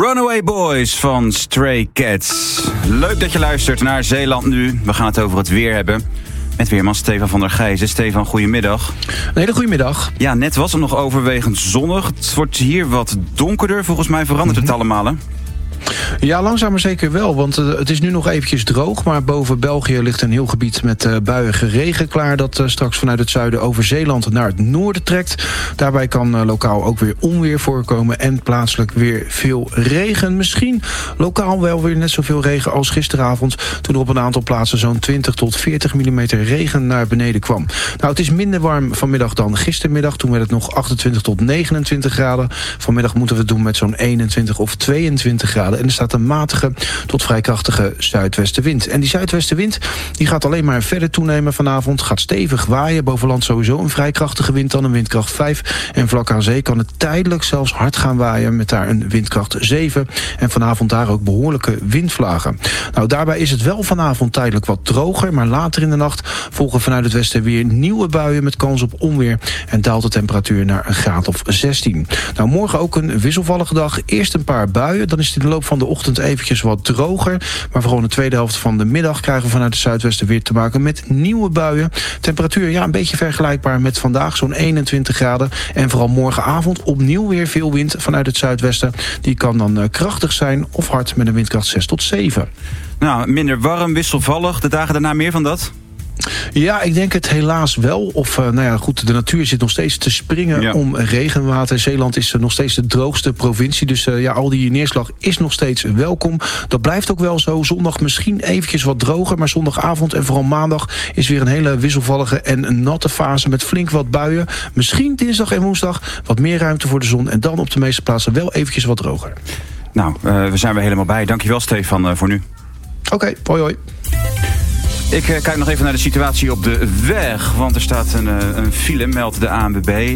Runaway Boys van Stray Cats. Leuk dat je luistert naar Zeeland Nu. We gaan het over het weer hebben. Met weerman Stefan van der Gijzen. Stefan, goedemiddag. Een hele goede middag. Ja, net was het nog overwegend zonnig. Het wordt hier wat donkerder. Volgens mij verandert het allemaal, hè? Ja, langzaam maar zeker wel, want het is nu nog eventjes droog. Maar boven België ligt een heel gebied met buiige regen klaar, dat straks vanuit het zuiden over Zeeland naar het noorden trekt. Daarbij kan lokaal ook weer onweer voorkomen en plaatselijk weer veel regen. Misschien lokaal wel weer net zoveel regen als gisteravond, toen er op een aantal plaatsen zo'n 20 tot 40 mm regen naar beneden kwam. Nou, het is minder warm vanmiddag dan gistermiddag. Toen werd het nog 28 tot 29 graden. Vanmiddag moeten we het doen met zo'n 21 of 22 graden. En er staat een matige tot vrij krachtige zuidwestenwind. En die zuidwestenwind die gaat alleen maar verder toenemen vanavond. Gaat stevig waaien. Boven land sowieso een vrij krachtige wind, dan een windkracht 5. En vlak aan zee kan het tijdelijk zelfs hard gaan waaien met daar een windkracht 7. En vanavond daar ook behoorlijke windvlagen. Nou, daarbij is het wel vanavond tijdelijk wat droger. Maar later in de nacht volgen vanuit het westen weer nieuwe buien met kans op onweer. En daalt de temperatuur naar een graad of 16. Nou, morgen ook een wisselvallige dag. Eerst een paar buien. Dan is het in de loop van de ochtend eventjes wat droger. Maar vooral in de tweede helft van de middag krijgen we vanuit het zuidwesten weer te maken met nieuwe buien. Temperatuur ja, een beetje vergelijkbaar met vandaag, zo'n 21 graden. En vooral morgenavond opnieuw weer veel wind vanuit het zuidwesten. Die kan dan krachtig zijn of hard met een windkracht 6 tot 7. Nou, minder warm, wisselvallig. De dagen daarna meer van dat? Ja, ik denk het helaas wel. Of, nou ja, goed, de natuur zit nog steeds te springen om regenwater. Zeeland is nog steeds de droogste provincie. Dus ja, al die neerslag is nog steeds welkom. Dat blijft ook wel zo. Zondag misschien eventjes wat droger. Maar zondagavond en vooral maandag is weer een hele wisselvallige en natte fase met flink wat buien. Misschien dinsdag en woensdag wat meer ruimte voor de zon. En dan op de meeste plaatsen wel eventjes wat droger. Nou, we zijn weer helemaal bij. Dankjewel, Stefan, voor nu. Oké, hoi hoi. Ik kijk nog even naar de situatie op de weg. Want er staat een file, meldt de ANWB.